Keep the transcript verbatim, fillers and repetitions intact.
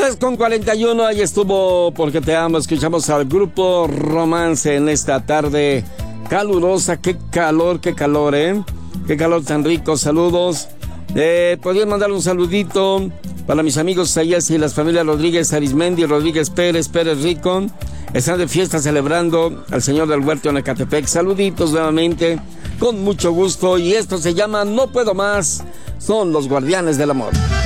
tres con cuarenta y uno, ahí estuvo Porque te amo. Escuchamos al grupo Romance en esta tarde calurosa. Qué calor, qué calor, ¿eh? Qué calor tan rico. Saludos. Eh, Podrían mandar un saludito para mis amigos Sayas y las familias Rodríguez Arismendi, Rodríguez Pérez, Pérez Rico. Están de fiesta celebrando al Señor del Huerto en Ecatepec. Saluditos nuevamente, con mucho gusto. Y esto se llama No Puedo Más. Son los Guardianes del Amor.